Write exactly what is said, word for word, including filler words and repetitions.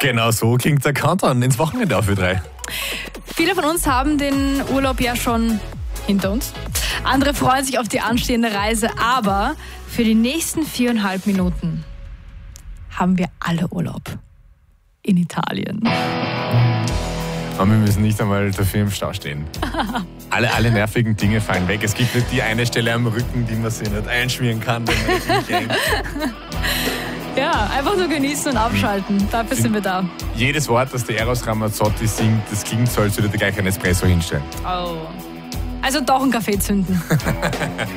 Genau so klingt der Countdown ins Wochenende auf Ö drei. Viele von uns haben den Urlaub ja schon hinter uns. Andere freuen sich auf die anstehende Reise, aber für die nächsten viereinhalb Minuten haben wir alle Urlaub in Italien. Aber wir müssen nicht einmal dafür im Stau stehen. Alle, alle nervigen Dinge fallen weg. Es gibt nicht die eine Stelle am Rücken, die man sich nicht einschmieren kann, wenn man das nicht kennt. Ja, einfach nur genießen und abschalten. Dafür sind wir da. Jedes Wort, das der Eros Ramazzotti singt, das klingt so, als würde er gleich einen Espresso hinstellen. Oh. Also doch einen Kaffee zünden.